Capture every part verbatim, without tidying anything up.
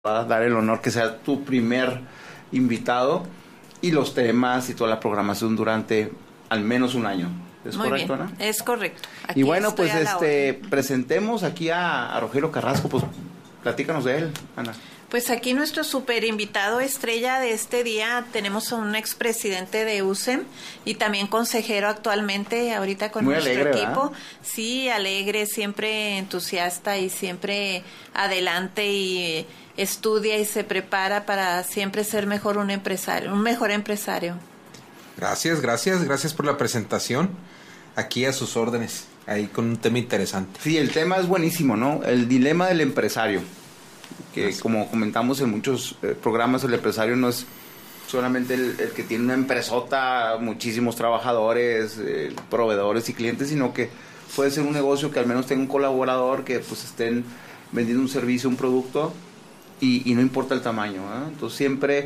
a dar el honor que sea tu primer invitado y los temas y toda la programación durante al menos un año. ¿Es Muy correcto, bien, Ana? es correcto. Aquí y bueno, pues este orden. presentemos aquí a, a Rogelio Carrasco, pues platícanos de él, Ana. Pues aquí nuestro super invitado estrella de este día tenemos a un expresidente de U S E M y también consejero actualmente ahorita con Muy nuestro alegre, equipo. ¿verdad? Sí, alegre, siempre entusiasta y siempre adelante y estudia y se prepara para siempre ser mejor un empresario, un mejor empresario. Gracias, gracias, gracias por la presentación. Aquí a sus órdenes, ahí con un tema interesante. Sí, el tema es buenísimo, ¿no? El dilema del empresario. Que Así. Como comentamos en muchos eh, programas, el empresario no es solamente el, el que tiene una empresota, muchísimos trabajadores, eh, proveedores y clientes, sino que puede ser un negocio que al menos tenga un colaborador que pues estén vendiendo un servicio, un producto y, y no importa el tamaño, ¿eh? Entonces siempre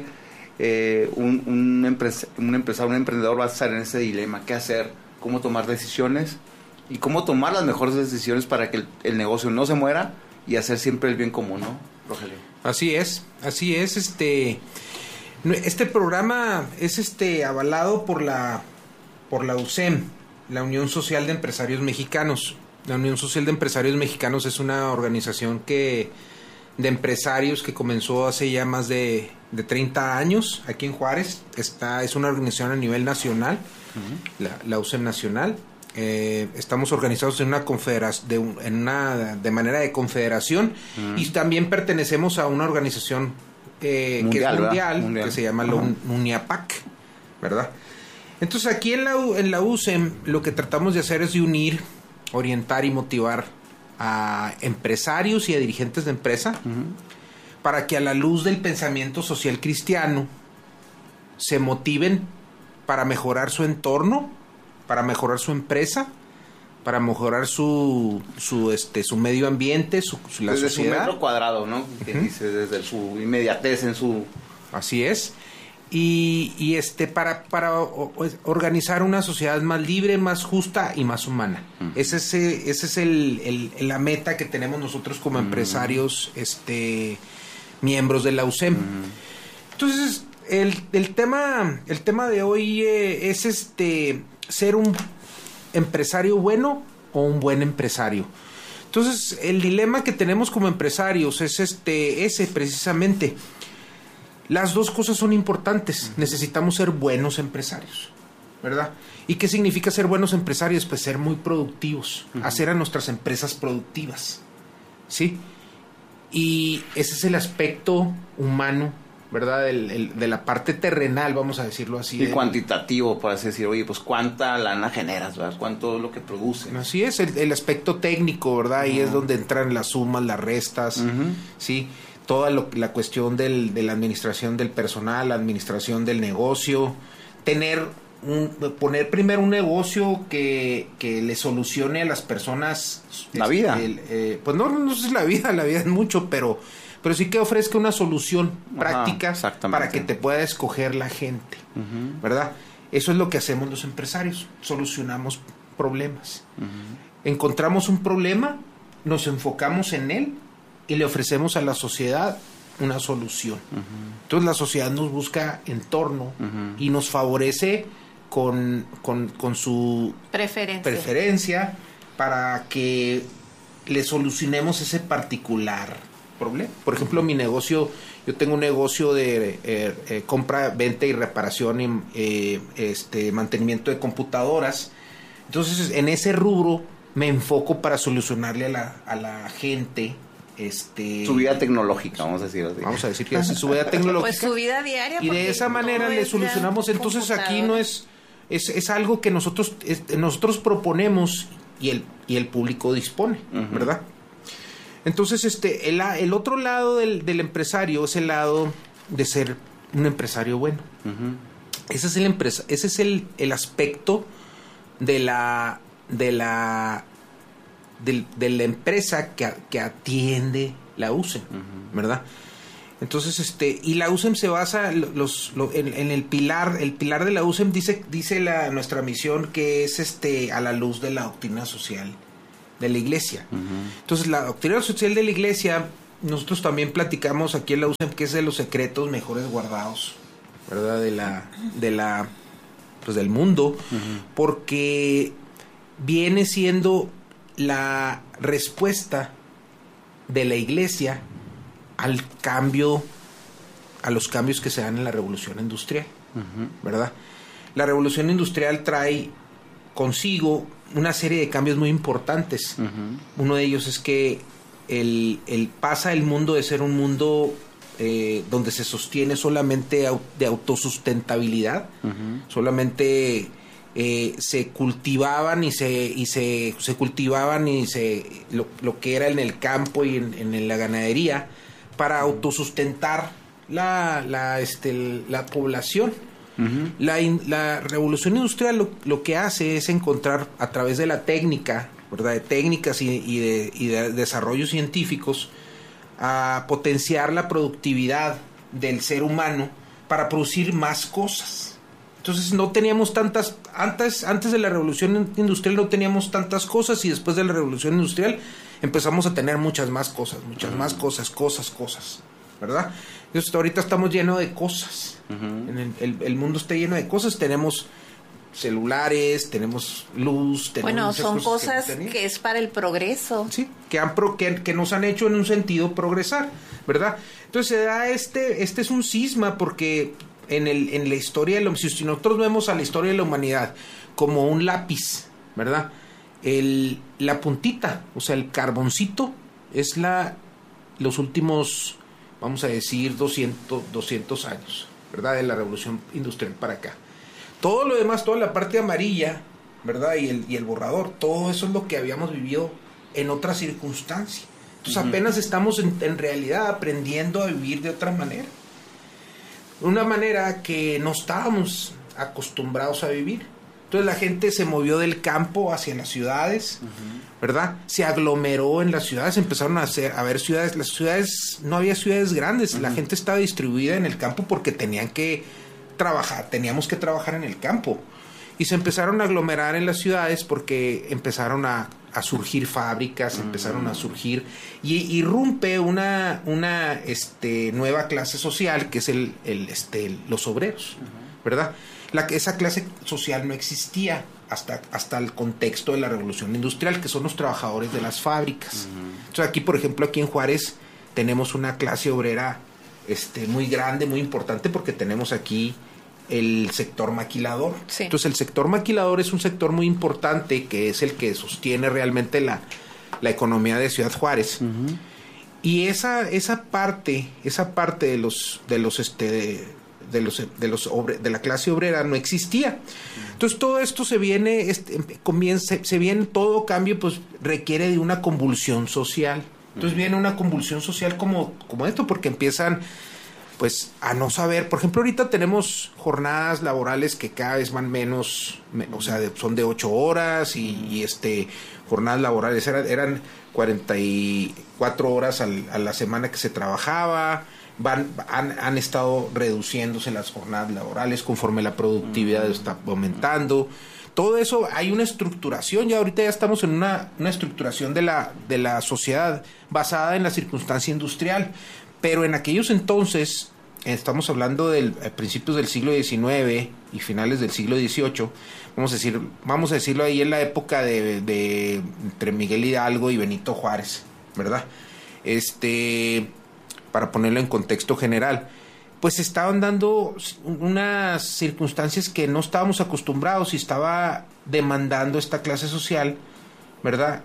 eh, un, un, empresa, un empresario, un emprendedor va a estar en ese dilema, qué hacer, cómo tomar decisiones y cómo tomar las mejores decisiones para que el, el negocio no se muera y hacer siempre el bien común, ¿no, Rogelio? Así es, así es. Este, este programa es este avalado por la por la U S E M, la Unión Social de Empresarios Mexicanos. La Unión Social de Empresarios Mexicanos es una organización que de empresarios que comenzó hace ya más de, de treinta años aquí en Juárez. Está, es una organización a nivel nacional, uh-huh. la, la U S E M nacional. Eh, estamos organizados en una confederación, de, un, en una, de manera de confederación, uh-huh. y también pertenecemos a una organización eh, mundial, que es mundial, mundial, que se llama uh-huh. la UNIAPAC, ¿verdad? Entonces aquí en la, en la U S E M lo que tratamos de hacer es de unir, orientar y motivar a empresarios y a dirigentes de empresa, uh-huh. para que a la luz del pensamiento social cristiano se motiven para mejorar su entorno, para mejorar su empresa, para mejorar su su este su medio ambiente, su, su la desde sociedad. Desde su metro cuadrado, ¿no? Que uh-huh. dice, desde su inmediatez en su... Así es. Y, y este para para organizar una sociedad más libre, más justa y más humana. Uh-huh. Ese es ese es el, el la meta que tenemos nosotros como uh-huh. empresarios, este miembros de la U S E M. Uh-huh. Entonces, el el tema el tema de hoy eh, es este ser un empresario bueno o un buen empresario. Entonces, el dilema que tenemos como empresarios es este ese precisamente. Las dos cosas son importantes. Uh-huh. Necesitamos ser buenos empresarios, ¿verdad? ¿Y qué significa ser buenos empresarios? Pues ser muy productivos, uh-huh. hacer a nuestras empresas productivas, ¿sí? Y ese es el aspecto humano, ¿verdad? El, el, de la parte terrenal, vamos a decirlo así. Y cuantitativo, por así decir, oye, pues cuánta lana generas, ¿verdad? Cuánto es lo que produce. Así es, el, el aspecto técnico, ¿verdad? Ahí uh-huh. es donde entran las sumas, las restas, uh-huh. ¿sí? Toda lo, la cuestión del, de la administración del personal, la administración del negocio, tener un, poner primero un negocio que, que le solucione a las personas la vida. El, eh, pues no, no es la vida, la vida es mucho, pero, pero sí que ofrezca una solución práctica. Ajá, para que te pueda escoger la gente, uh-huh. ¿verdad? Eso es lo que hacemos los empresarios, solucionamos problemas. Uh-huh. Encontramos un problema, nos enfocamos en él y le ofrecemos a la sociedad una solución. Uh-huh. Entonces la sociedad nos busca en torno uh-huh. y nos favorece con, con, con su preferencia. preferencia para que le solucionemos ese particular problema. Por ejemplo, mi negocio, yo tengo un negocio de eh, eh, compra, venta y reparación y eh, este, mantenimiento de computadoras. Entonces en ese rubro me enfoco para solucionarle a la, a la gente Este, su vida tecnológica, vamos a decir así. Vamos a decir que es su vida tecnológica. Pues su vida diaria. Y de esa manera le solucionamos. Entonces aquí no es, es es algo que nosotros es, nosotros proponemos y el y el público dispone, uh-huh. ¿verdad? Entonces este el, el otro lado del, del empresario es el lado de ser un empresario bueno. Uh-huh. Ese es el empresa, ese es el, el aspecto de la de la De, de la empresa que, que atiende la U S E M, uh-huh. ¿verdad? Entonces, este, y la U S E M se basa los, los, en, en el pilar, el pilar de la U S E M dice, dice la, nuestra misión que es este a la luz de la doctrina social de la iglesia. Uh-huh. Entonces, la doctrina social de la iglesia nosotros también platicamos aquí en la U C E M que es de los secretos mejores guardados, ¿verdad? De la, de la, pues del mundo, uh-huh. porque viene siendo la respuesta de la iglesia al cambio, a los cambios que se dan en la revolución industrial, uh-huh. ¿verdad? La revolución industrial trae consigo una serie de cambios muy importantes. Uh-huh. Uno de ellos es que el, el pasa el mundo de ser un mundo eh, donde se sostiene solamente au, de autosustentabilidad, uh-huh. solamente eh, se cultivaban y se y se, se cultivaban y se lo, lo que era en el campo y en, en la ganadería para uh-huh. autosustentar la la este la población. Uh-huh. La, la revolución industrial lo, lo que hace es encontrar a través de la técnica, ¿verdad? De técnicas y, y, de, y de desarrollos científicos a potenciar la productividad del ser humano para producir más cosas. Entonces no teníamos tantas, antes, antes de la revolución industrial no teníamos tantas cosas y después de la revolución industrial empezamos a tener muchas más cosas, muchas uh-huh. más cosas, cosas, cosas, ¿verdad? Entonces ahorita estamos llenos de cosas. Uh-huh. En el, el, el mundo está lleno de cosas. Tenemos celulares, tenemos luz, tenemos bueno, son cosas, cosas que, que es para el progreso. Sí, que han pro, que, que nos han hecho en un sentido progresar, ¿verdad? Entonces se da este, este es un cisma porque en el, en la historia de la, si nosotros vemos a la historia de la humanidad como un lápiz, ¿verdad? El, la puntita, o sea, el carboncito es la los últimos, vamos a decir, doscientos años, ¿verdad? De la revolución industrial para acá. Todo lo demás, toda la parte amarilla, ¿verdad? Y el, y el borrador, todo eso es lo que habíamos vivido en otra circunstancia. Entonces uh-huh. apenas estamos en, en realidad aprendiendo a vivir de otra manera. Una manera que no estábamos acostumbrados a vivir. Entonces la gente se movió del campo hacia las ciudades, uh-huh. ¿verdad? Se aglomeró en las ciudades, empezaron a hacer, a ver ciudades, las ciudades, no había ciudades grandes, uh-huh. la gente estaba distribuida en el campo porque tenían que trabajar, teníamos que trabajar en el campo. Y se empezaron a aglomerar en las ciudades porque empezaron a, a surgir fábricas, uh-huh. empezaron a surgir, y irrumpe una, una este, nueva clase social que es el, el, este, los obreros, uh-huh. ¿verdad? La, esa clase social no existía hasta, hasta el contexto de la revolución industrial, que son los trabajadores de las fábricas. Uh-huh. Entonces aquí, por ejemplo, aquí en Juárez tenemos una clase obrera este, muy grande, muy importante, porque tenemos aquí el sector maquilador. Sí. Entonces el sector maquilador es un sector muy importante, que es el que sostiene realmente la, la economía de Ciudad Juárez. Uh-huh. Y esa, esa parte, esa parte de los, de los este de, de los de los obre, de la clase obrera no existía. Entonces todo esto se viene este, comienza se viene todo cambio, pues requiere de una convulsión social. Entonces viene una convulsión social como como esto, porque empiezan pues a no saber. Por ejemplo, ahorita tenemos jornadas laborales que cada vez van menos, o sea, de, son de ocho horas y, y este jornadas laborales eran, eran cuarenta y cuatro horas al, a la semana que se trabajaba. Van, han, han estado reduciéndose las jornadas laborales conforme la productividad está aumentando. Todo eso, hay una estructuración, ya ahorita ya estamos en una, una estructuración de la, de la sociedad basada en la circunstancia industrial, pero en aquellos entonces, estamos hablando de principios del siglo diecinueve y finales del siglo dieciocho, vamos a decir, vamos a decirlo ahí en la época de, de entre Miguel Hidalgo y Benito Juárez, ¿verdad? Este... para ponerlo en contexto general, pues estaban dando unas circunstancias que no estábamos acostumbrados y estaba demandando esta clase social, ¿verdad?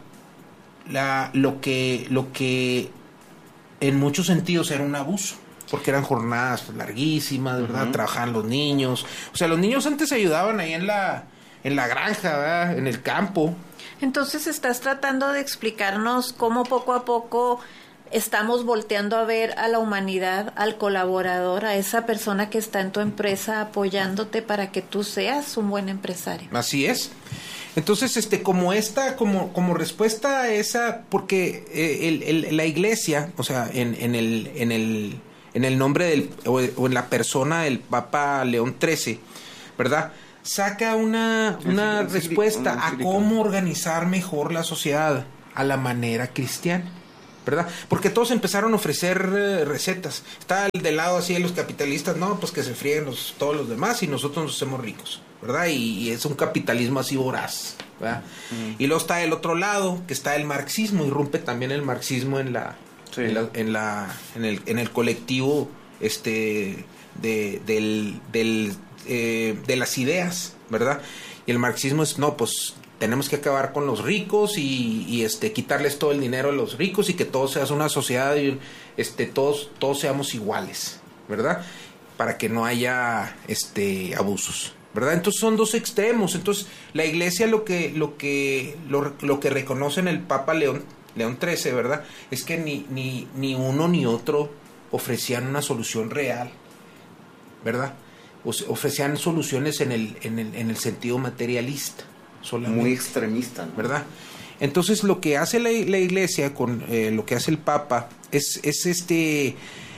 La, lo que, lo que en muchos sentidos era un abuso, porque eran jornadas larguísimas, ¿verdad? Uh-huh. Trabajaban los niños, o sea, los niños antes ayudaban ahí en la, en la granja, ¿verdad? En el campo. Entonces estás tratando de explicarnos cómo poco a poco estamos volteando a ver a la humanidad, al colaborador, a esa persona que está en tu empresa apoyándote para que tú seas un buen empresario. Así es. Entonces, este, como esta, como, como respuesta a esa, porque eh, el, el, la iglesia, o sea, en, en el, en el, en el nombre del, o, o en la persona del Papa León trece, ¿verdad? Saca una, una respuesta a cómo organizar mejor la sociedad a la manera cristiana. ¿verdad? Porque todos empezaron a ofrecer eh, recetas. Está el del lado así de los capitalistas, no, pues que se frieguen los, todos los demás y nosotros nos hacemos ricos, ¿verdad? Y, y es un capitalismo así voraz, ¿verdad? Mm. Y luego está el otro lado, que está el marxismo, irrumpe también el marxismo en la, sí. en, la, en, la en, el, en el colectivo este de, del, del, eh, de las ideas, ¿verdad? Y el marxismo es, no, pues tenemos que acabar con los ricos y, y este quitarles todo el dinero a los ricos y que todos seas una sociedad y este todos todos seamos iguales, ¿verdad? Para que no haya este abusos, ¿verdad? Entonces son dos extremos. Entonces la Iglesia lo que lo que lo, lo que reconoce en el Papa León León trece, ¿verdad? Es que ni ni ni uno ni otro ofrecían una solución real, ¿verdad? O ofrecían soluciones en el en el en el sentido materialista. Solamente, muy extremista, ¿no? ¿Verdad? Entonces lo que hace la, la Iglesia con eh, lo que hace el Papa es, es este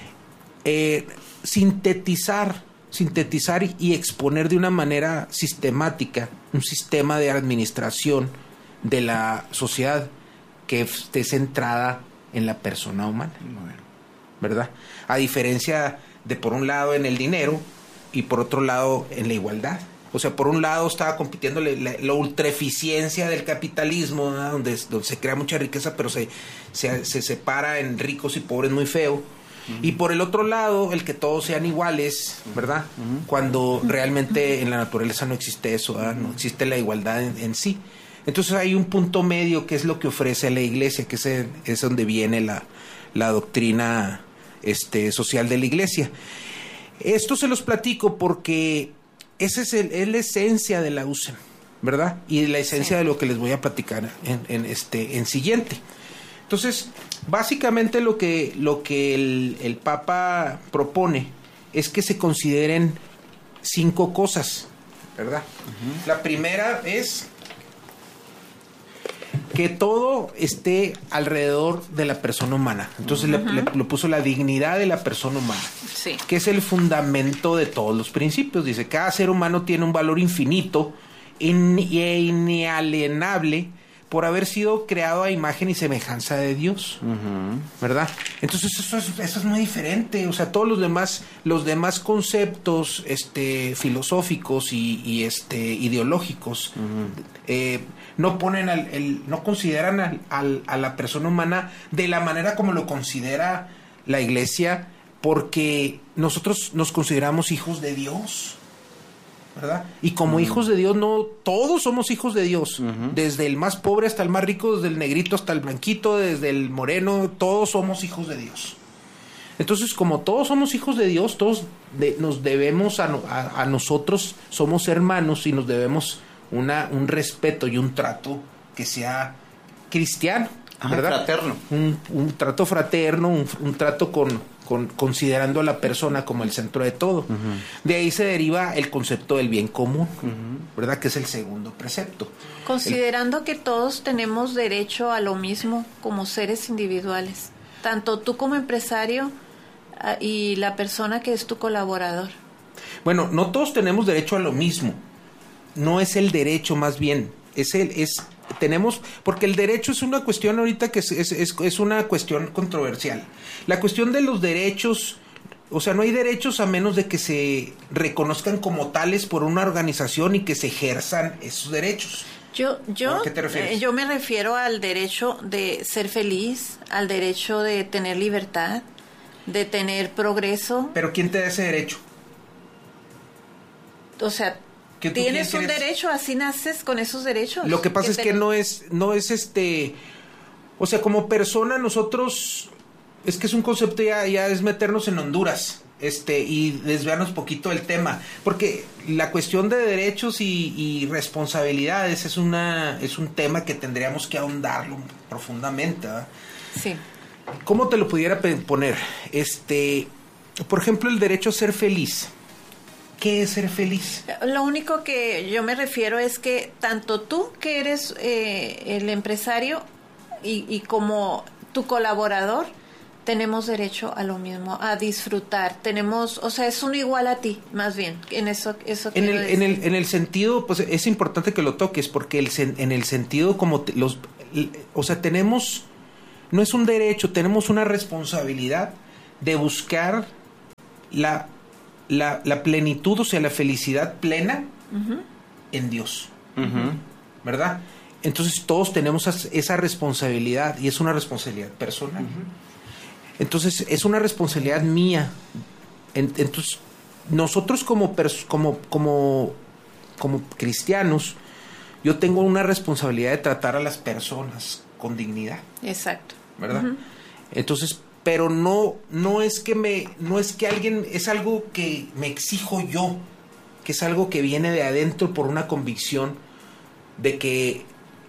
eh, sintetizar sintetizar y exponer de una manera sistemática un sistema de administración de la sociedad que esté centrada en la persona humana, ¿verdad? A diferencia de por un lado en el dinero y por otro lado en la igualdad. O sea, por un lado estaba compitiendo la, la, la ultraeficiencia del capitalismo, ¿no? donde, donde se crea mucha riqueza, pero se, se, se separa en ricos y pobres muy feo. Uh-huh. Y por el otro lado, el que todos sean iguales, ¿verdad? Uh-huh. Cuando realmente en la naturaleza no existe eso, ¿verdad? No existe la igualdad en, en sí. Entonces hay un punto medio que es lo que ofrece la Iglesia, que es, el, es donde viene la, la doctrina este, social de la Iglesia. Esto se los platico porque esa es, el, es la esencia de la U S E M, ¿verdad? Y la esencia sí. de lo que les voy a platicar en, en este en siguiente. Entonces, básicamente lo que, lo que el, el Papa propone es que se consideren cinco cosas, ¿verdad? Uh-huh. La primera es que todo esté alrededor de la persona humana. Entonces uh-huh. le, le, le puso la dignidad de la persona humana, sí. que es el fundamento de todos los principios. Dice, cada ser humano tiene un valor infinito in, e inalienable por haber sido creado a imagen y semejanza de Dios, uh-huh. ¿verdad? Entonces eso es, eso es muy diferente. O sea, todos los demás, los demás conceptos este, filosóficos y, y este, ideológicos uh-huh. eh, no ponen al, el, no consideran al, al, a la persona humana de la manera como lo considera la Iglesia, porque nosotros nos consideramos hijos de Dios, ¿verdad? Y como uh-huh. hijos de Dios, no todos somos hijos de Dios, uh-huh. desde el más pobre hasta el más rico, desde el negrito hasta el blanquito, desde el moreno, todos somos hijos de Dios. Entonces, como todos somos hijos de Dios, todos de, nos debemos a, a, a nosotros, somos hermanos y nos debemos Una, un respeto y un trato que sea cristiano, ¿verdad? Ah, fraterno. Un, un trato fraterno, un, un trato con, con considerando a la persona como el centro de todo. Uh-huh. De ahí se deriva el concepto del bien común, uh-huh. ¿verdad? Que es el segundo precepto. Considerando el, que todos tenemos derecho a lo mismo como seres individuales, tanto tú como empresario y la persona que es tu colaborador. Bueno, no todos tenemos derecho a lo mismo. No es el derecho, más bien, es el, es, tenemos, porque el derecho es una cuestión ahorita que es, es, es, es una cuestión controversial. La cuestión de los derechos, o sea, no hay derechos a menos de que se reconozcan como tales por una organización y que se ejerzan esos derechos. Yo, yo, ¿A qué te refieres? Eh, yo me refiero al derecho de ser feliz, al derecho de tener libertad, de tener progreso. ¿Pero quién te da ese derecho? O sea, tienes un derecho, así naces con esos derechos. Lo que pasa que es te... que no es, no es este, o sea, como persona nosotros, es que es un concepto ya, ya es meternos en Honduras, este, y desviarnos poquito del tema, porque la cuestión de derechos y, y responsabilidades es una, es un tema que tendríamos que ahondarlo profundamente, ¿verdad? Sí. ¿Cómo te lo pudiera poner? Este, por ejemplo, el derecho a ser feliz. ¿Qué es ser feliz? Lo único que yo me refiero es que tanto tú, que eres eh, el empresario, y, y como tu colaborador, tenemos derecho a lo mismo, a disfrutar. Tenemos, o sea, es un igual a ti, más bien. En eso, eso en el, en el, en el sentido, pues es importante que lo toques, porque el, en el sentido como te, los, o sea, tenemos no es un derecho, tenemos una responsabilidad de buscar la, la, la plenitud, o sea, la felicidad plena uh-huh. en Dios, uh-huh. ¿verdad? Entonces todos tenemos esa responsabilidad y es una responsabilidad personal. Uh-huh. Entonces es una responsabilidad mía. Entonces nosotros como, pers- como, como, como cristianos, yo tengo una responsabilidad de tratar a las personas con dignidad. Exacto. ¿Verdad? Uh-huh. Entonces, pero no, no es que me, no es que alguien, es algo que me exijo yo, que es algo que viene de adentro por una convicción de que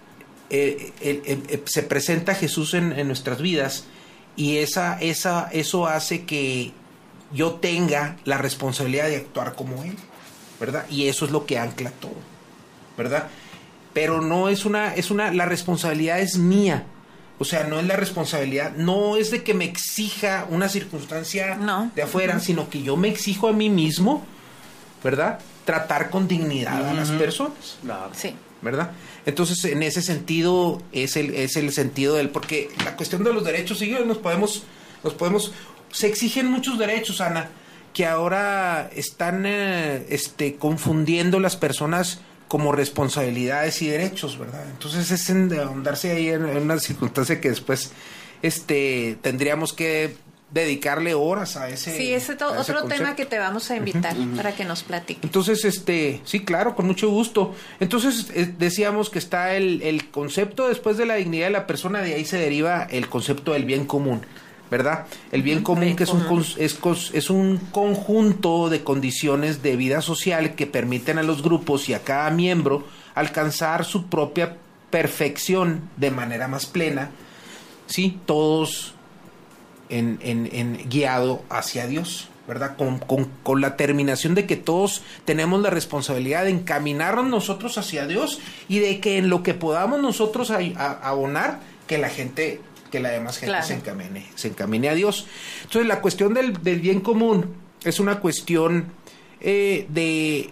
eh, eh, eh, eh, se presenta Jesús en, en nuestras vidas y esa, esa, eso hace que yo tenga la responsabilidad de actuar como Él, ¿verdad? Y eso es lo que ancla todo, ¿verdad? Pero no es una, es una, la responsabilidad es mía. O sea, no es la responsabilidad, no es de que me exija una circunstancia no. de afuera, uh-huh. sino que yo me exijo a mí mismo, ¿verdad? Tratar con dignidad uh-huh. a las personas. Claro. Sí. ¿Verdad? Entonces, en ese sentido, es el, es el sentido del, porque la cuestión de los derechos, sí, nos podemos, nos podemos, se exigen muchos derechos, Ana, que ahora están eh, este, confundiendo las personas como responsabilidades y derechos, ¿verdad? Entonces es en ahondarse ahí en, en una circunstancia que después este tendríamos que dedicarle horas a ese Sí, ese to- ese otro concepto. Tema que te vamos a invitar uh-huh. para que nos platiques. Entonces, este, sí, claro, con mucho gusto. Entonces, eh, decíamos que está el, el concepto después de la dignidad de la persona, de ahí se deriva el concepto del bien común, ¿verdad? El bien común, bien que es un, es, es un conjunto de condiciones de vida social que permiten a los grupos y a cada miembro alcanzar su propia perfección de manera más plena, ¿sí? Todos en, en, en guiado hacia Dios, ¿verdad? Con, con, con la terminación de que todos tenemos la responsabilidad de encaminarnos nosotros hacia Dios y de que en lo que podamos nosotros a, a, abonar, que la gente... que la demás gente claro. se encamine, se encamine a Dios. Entonces la cuestión del, del bien común es una cuestión eh, de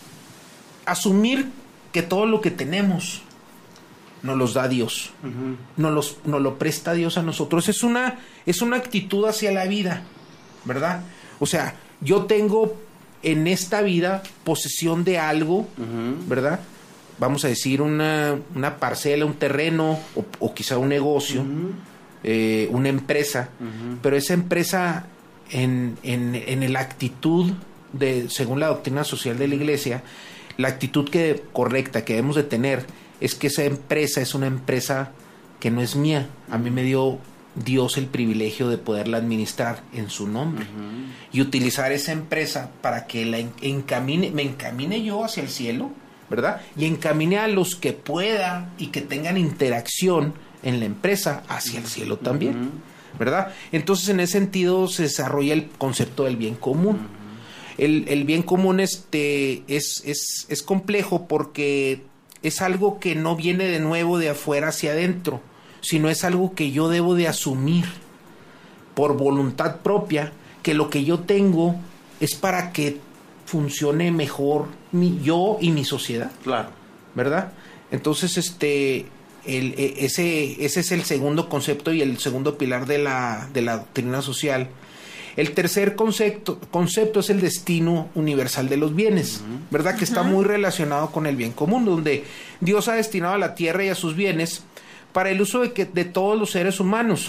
asumir que todo lo que tenemos nos los da Dios, uh-huh. nos, los, nos lo presta Dios a nosotros. Es una, es una actitud hacia la vida, ¿verdad? O sea, yo tengo en esta vida posesión de algo, uh-huh. ¿verdad? Vamos a decir una, una parcela, un terreno o, o quizá un negocio, uh-huh. eh, una empresa, uh-huh. pero esa empresa en, en, en la actitud de, según la doctrina social de la Iglesia, la actitud que correcta que debemos de tener es que esa empresa es una empresa que no es mía. A mí me dio Dios el privilegio de poderla administrar en su nombre uh-huh. y utilizar esa empresa para que la encamine, me encamine yo hacia el cielo, ¿verdad? Y encamine a los que pueda y que tengan interacción en la empresa hacia el cielo también, uh-huh. ¿verdad? Entonces, en ese sentido se desarrolla el concepto del bien común. Uh-huh. El, el bien común este es, es, es complejo porque es algo que no viene de nuevo de afuera hacia adentro, sino es algo que yo debo de asumir por voluntad propia, que lo que yo tengo es para que funcione mejor mi, yo y mi sociedad. Claro. ¿Verdad? Entonces, este, el, ese, ese es el segundo concepto y el segundo pilar de la, de la doctrina social. El tercer concepto, concepto es el destino universal de los bienes, uh-huh. ¿verdad? Que está uh-huh. muy relacionado con el bien común, donde Dios ha destinado a la tierra y a sus bienes para el uso de, que, de todos los seres humanos.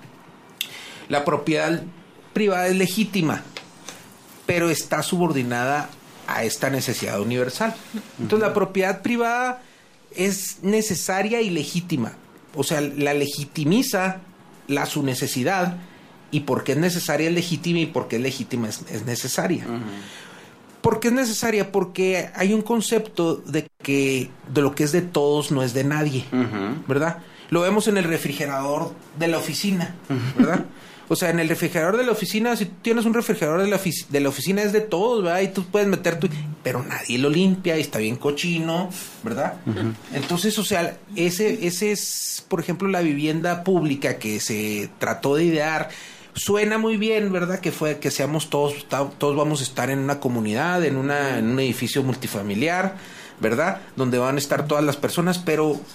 La propiedad privada es legítima, pero está subordinada a esta necesidad universal. Entonces, la propiedad privada es necesaria y legítima. O sea, la legitimiza la su necesidad, y porque es necesaria es legítima, y porque es legítima es, es necesaria. Uh-huh. ¿Por qué es necesaria? Porque hay un concepto de que de lo que es de todos no es de nadie, uh-huh. ¿verdad? Lo vemos en el refrigerador de la oficina, ¿verdad? O sea, en el refrigerador de la oficina, si tú tienes un refrigerador de la, ofic- de la oficina es de todos, ¿verdad? Y tú puedes meter tu... Pero nadie lo limpia y está bien cochino, ¿verdad? Uh-huh. Entonces, o sea, ese, ese es, por ejemplo, la vivienda pública que se trató de idear. Suena muy bien, ¿verdad? Que fue que seamos todos, todos vamos a estar en una comunidad, en, una, en un edificio multifamiliar, ¿verdad? Donde van a estar todas las personas, pero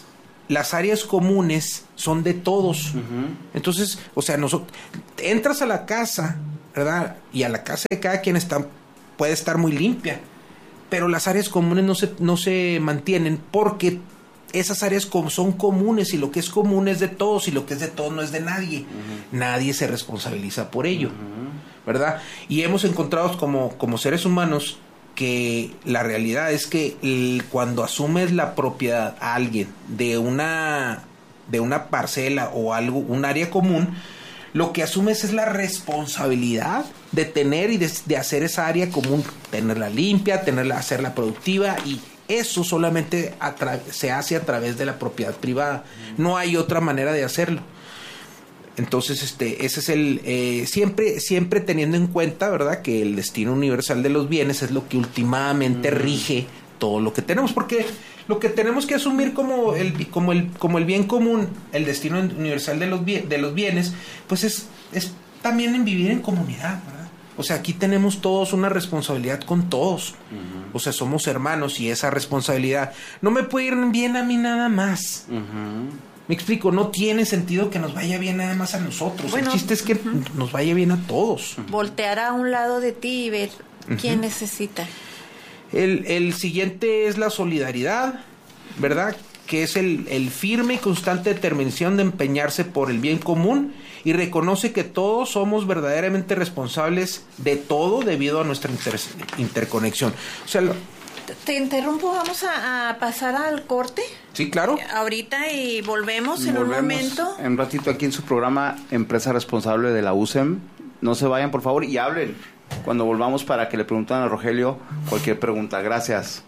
las áreas comunes son de todos. Uh-huh. Entonces, o sea, nosotros entras a la casa, ¿verdad? Y a la casa de cada quien está, puede estar muy limpia, pero las áreas comunes no se, no se mantienen porque esas áreas son comunes y lo que es común es de todos y lo que es de todos no es de nadie. Uh-huh. Nadie se responsabiliza por ello, uh-huh. ¿verdad? Y hemos encontrado como, como seres humanos que la realidad es que el, cuando asumes la propiedad a alguien de una, de una parcela o algo, un área común, lo que asumes es la responsabilidad de tener y de, de hacer esa área común, tenerla limpia, tenerla, hacerla productiva, y eso solamente a tra- se hace a través de la propiedad privada. No hay otra manera de hacerlo. Entonces, este, ese es el, eh, siempre, siempre teniendo en cuenta, ¿verdad?, que el destino universal de los bienes es lo que últimamente mm. rige todo lo que tenemos, porque lo que tenemos que asumir como el, como el, como el bien común, el destino universal de los, bien, de los bienes, pues es, es también en vivir en comunidad, ¿verdad? O sea, aquí tenemos todos una responsabilidad con todos. Uh-huh. O sea, somos hermanos y esa responsabilidad no me puede ir bien a mí nada más. Uh-huh. Me explico, no tiene sentido que nos vaya bien nada más a nosotros. Bueno, el chiste es que uh-huh. nos vaya bien a todos. Voltear a un lado de ti y ver uh-huh. quién necesita. El, el siguiente es la solidaridad, ¿verdad? Que es el, el firme y constante determinación de empeñarse por el bien común y reconoce que todos somos verdaderamente responsables de todo debido a nuestra inter, interconexión. O sea, lo, te interrumpo, vamos a, a pasar al corte. Sí, claro. Ahorita y volvemos en volvemos un momento. En un ratito aquí en su programa Empresa Responsable de la U S E M. No se vayan, por favor, y hablen cuando volvamos para que le pregunten a Rogelio cualquier pregunta. Gracias.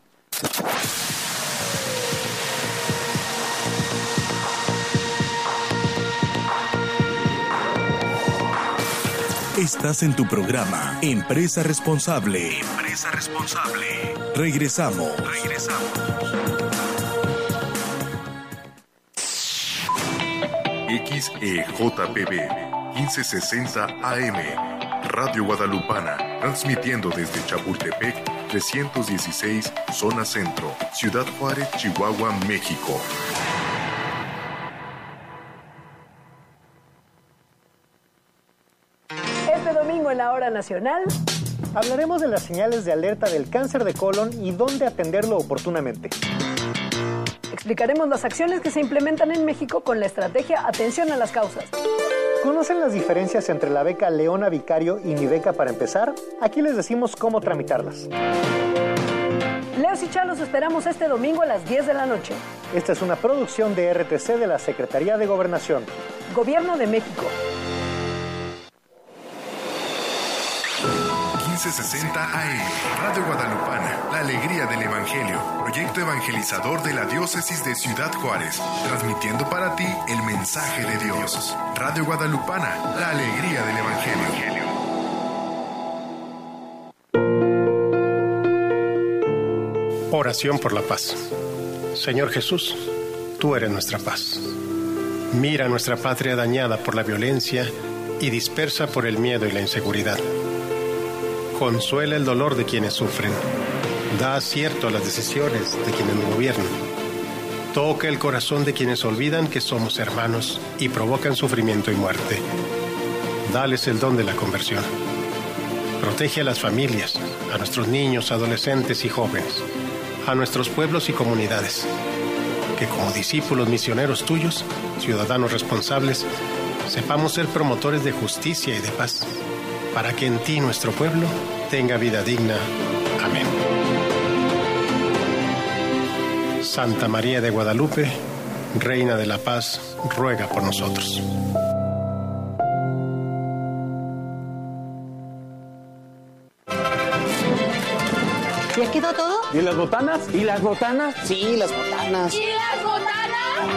Estás en tu programa Empresa Responsable. Empresa Responsable. Regresamos. Regresamos. X E J P B quince sesenta A M Radio Guadalupana, transmitiendo desde Chapultepec trescientos dieciséis, zona centro, Ciudad Juárez, Chihuahua, México. Este domingo en la Hora Nacional hablaremos de las señales de alerta del cáncer de colon y dónde atenderlo oportunamente. Explicaremos las acciones que se implementan en México con la estrategia Atención a las Causas. ¿Conocen las diferencias entre la beca Leona Vicario y Mi Beca para Empezar? Aquí les decimos cómo tramitarlas. Leos y Chalos esperamos este domingo a las diez de la noche. Esta es una producción de R T C de la Secretaría de Gobernación. Gobierno de México. quince sesenta A M Radio Guadalupana, la alegría del Evangelio, proyecto evangelizador de la diócesis de Ciudad Juárez, transmitiendo para ti el mensaje de Dios. Radio Guadalupana, la alegría del Evangelio. Oración por la paz. Señor Jesús, tú eres nuestra paz. Mira nuestra patria dañada por la violencia y dispersa por el miedo y la inseguridad. Consuela el dolor de quienes sufren. Da acierto a las decisiones de quienes nos gobiernan. Toca el corazón de quienes olvidan que somos hermanos y provocan sufrimiento y muerte. Dales el don de la conversión. Protege a las familias, a nuestros niños, adolescentes y jóvenes, a nuestros pueblos y comunidades. Que como discípulos misioneros tuyos, ciudadanos responsables, sepamos ser promotores de justicia y de paz, para que en ti nuestro pueblo tenga vida digna. Amén. Santa María de Guadalupe, Reina de la Paz, ruega por nosotros. ¿Ya quedó todo? ¿Y las botanas? ¿Y las botanas? Sí, las botanas. ¿Y las botanas?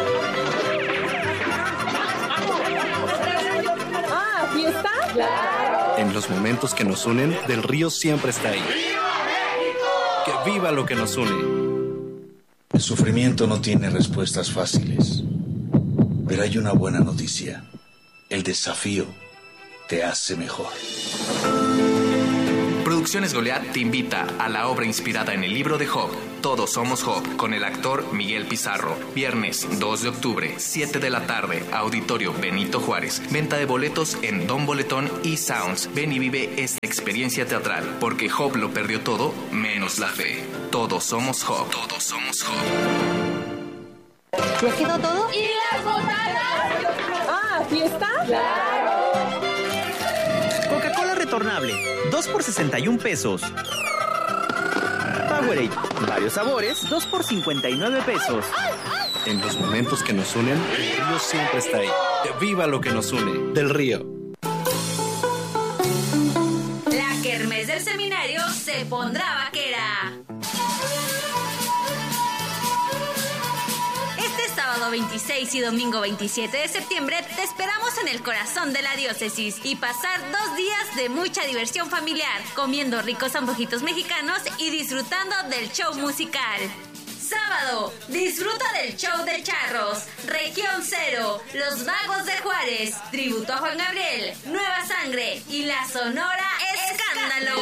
Ah, ¿aquí está? Claro. En los momentos que nos unen, Del Río siempre está ahí. ¡Viva México! ¡Que viva lo que nos une! El sufrimiento no tiene respuestas fáciles, pero hay una buena noticia. El desafío te hace mejor. Producciones Goliat te invita a la obra inspirada en el libro de Job, Todos Somos Hop, con el actor Miguel Pizarro. Viernes dos de octubre, siete de la tarde, Auditorio Benito Juárez. Venta de boletos en Don Boletón y Sounds. Ven y vive esta experiencia teatral, porque Hop lo perdió todo, menos la fe. Todos somos Hop. Todos somos Hop. ¿Ya quedó todo? ¿Y las botanas? Ah, ¿fiesta? ¡Claro! Coca-Cola retornable, dos por sesenta y un pesos. Powerade, varios sabores, dos por cincuenta y nueve pesos. En los momentos que nos unen, el río siempre está ahí. ¡Viva lo que nos une! Del Río. La kermés del seminario se pondrá vaquera. Este sábado veintiséis y domingo veintisiete de septiembre te esperamos en el corazón de la diócesis y pasar dos días de mucha diversión familiar, comiendo ricos antojitos mexicanos y disfrutando del show musical. Sábado, disfruta del show de charros, Región Cero, Los Magos de Juárez, tributo a Juan Gabriel, Nueva Sangre y la Sonora Escándalo.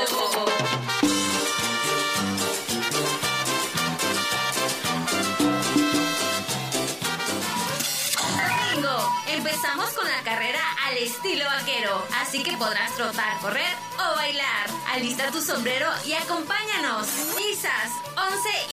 Domingo, empezamos con la carrera al estilo vaquero, así que podrás trotar, correr o bailar. Alista tu sombrero y acompáñanos. Misas once